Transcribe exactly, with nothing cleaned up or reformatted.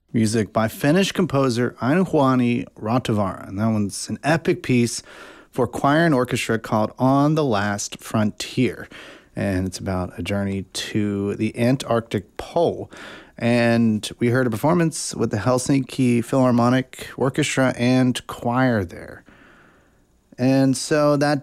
Music by Finnish composer Aino Juhani Rautavaara. And that one's an epic piece for choir and orchestra called On the Last Frontier. And it's about a journey to the Antarctic Pole. And we heard a performance with the Helsinki Philharmonic Orchestra and choir there. And so that